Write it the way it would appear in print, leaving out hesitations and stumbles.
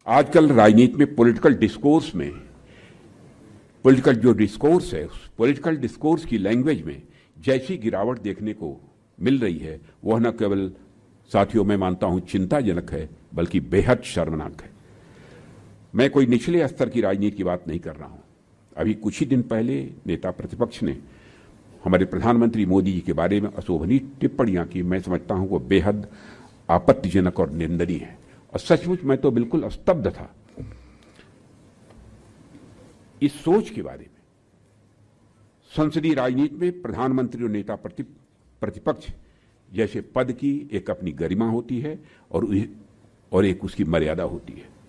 आजकल राजनीति में पॉलिटिकल डिस्कोर्स है, उस पॉलिटिकल डिस्कोर्स की लैंग्वेज में जैसी गिरावट देखने को मिल रही है वह न केवल साथियों मैं मानता हूं चिंताजनक है बल्कि बेहद शर्मनाक है। मैं कोई निचले स्तर की राजनीति की बात नहीं कर रहा हूं। अभी कुछ ही दिन पहले नेता प्रतिपक्ष ने हमारे प्रधानमंत्री मोदी जी के बारे में अशोभनीय टिप्पणियां की। मैं समझता हूं वो बेहद आपत्तिजनक और निंदनीय है और सचमुच मैं तो बिल्कुल स्तब्ध था इस सोच के बारे में। संसदीय राजनीति में प्रधानमंत्री और नेता प्रतिपक्ष जैसे पद की एक अपनी गरिमा होती है और एक उसकी मर्यादा होती है।